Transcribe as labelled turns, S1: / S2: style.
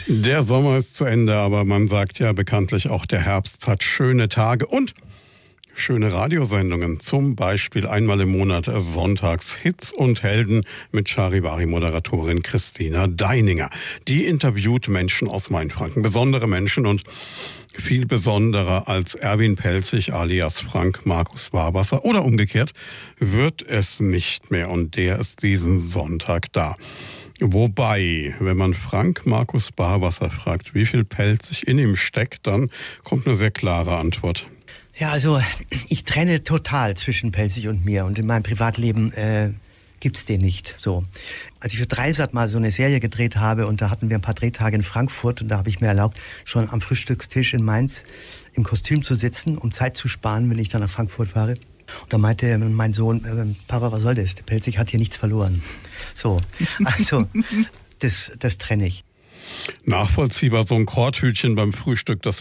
S1: Der Sommer ist zu Ende, aber man sagt ja bekanntlich auch, der Herbst hat schöne Tage und schöne Radiosendungen. Zum Beispiel einmal im Monat sonntags Hits und Helden mit Charivari-Moderatorin Christina Deininger. Die interviewt Menschen aus Mainfranken, besondere Menschen und viel besonderer als Erwin Pelzig alias Frank Markus Barbaser oder umgekehrt wird es nicht mehr und der ist diesen Sonntag da. Wobei, wenn man Frank Markus Barbaser fragt, wie viel Pelzig in ihm steckt, dann kommt eine sehr klare Antwort.
S2: Ja, also ich trenne total zwischen Pelzig und mir und in meinem Privatleben gibt's den nicht. So, als ich für Dreisat mal so eine Serie gedreht habe und da hatten wir ein paar Drehtage in Frankfurt und da habe ich mir erlaubt, schon am Frühstückstisch in Mainz im Kostüm zu sitzen, um Zeit zu sparen, wenn ich dann nach Frankfurt fahre. Und da meinte mein Sohn, Papa, was soll das? Der Pelzig hat hier nichts verloren. So, also das trenne ich.
S1: Nachvollziehbar, so ein Korthütchen beim Frühstück, das